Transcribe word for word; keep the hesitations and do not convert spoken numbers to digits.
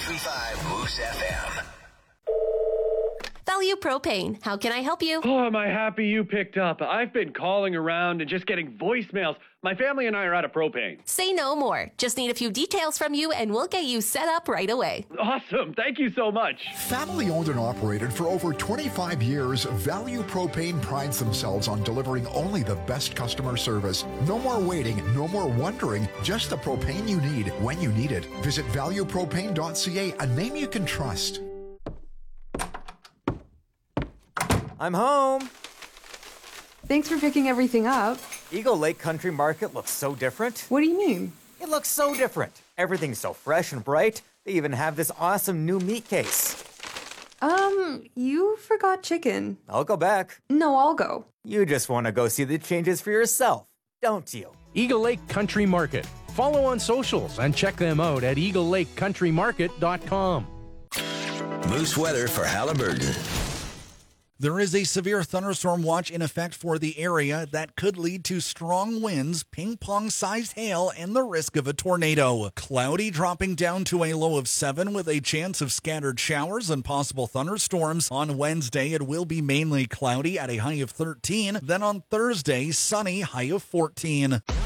three five Moose F M. Value Propane. How can I help you? Oh, am I happy you picked up. I've been calling around and just getting voicemails. My family and I are out of propane. Say no more. Just need a few details from you and we'll get you set up right away. Awesome. Thank you so much. Family owned and operated for over twenty-five years, Value Propane prides themselves on delivering only the best customer service. No more waiting, no more wondering, just the propane you need when you need it. Visit value propane dot c a, a name you can trust. I'm home. Thanks for picking everything up. Eagle Lake Country Market looks so different. What do you mean? It looks so different. Everything's so fresh and bright. They even have this awesome new meat case. Um, you forgot chicken. I'll go back. No, I'll go. You just want to go see the changes for yourself, don't you? Eagle Lake Country Market. Follow on socials and check them out at eagle lake country market dot com. Moose weather for Halliburton. There is a severe thunderstorm watch in effect for the area that could lead to strong winds, ping-pong-sized hail, and the risk of a tornado. Cloudy dropping down to a low of seven with a chance of scattered showers and possible thunderstorms. On Wednesday, it will be mainly cloudy at a high of thirteen. Then on Thursday, sunny, high of fourteen.